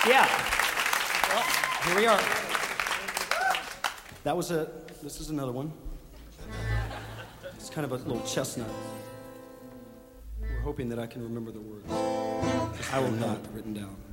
Yeah. Well, here we are. This is another one. It's kind of a little chestnut. We're hoping that I can remember the words. I will not written down.